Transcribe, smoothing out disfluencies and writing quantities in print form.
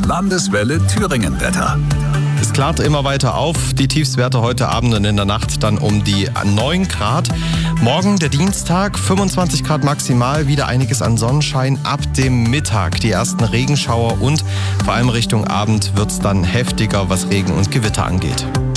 Landeswelle Thüringen-Wetter. Es klart immer weiter auf. Die Tiefstwerte heute Abend und in der Nacht dann um die 9 Grad. Morgen der Dienstag, 25 Grad maximal, wieder einiges an Sonnenschein ab dem Mittag. Die ersten Regenschauer und vor allem Richtung Abend wird es dann heftiger, was Regen und Gewitter angeht.